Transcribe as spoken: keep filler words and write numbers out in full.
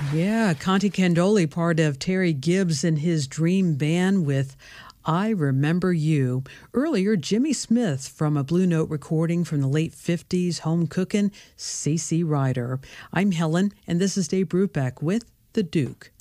Yeah, Conti Candoli, part of Terry Gibbs and his Dream Band with I Remember You. Earlier, Jimmy Smith from a Blue Note recording from the late fifties, Home Cookin', C C Ryder. I'm Helen, and this is Dave Brubeck with The Duke.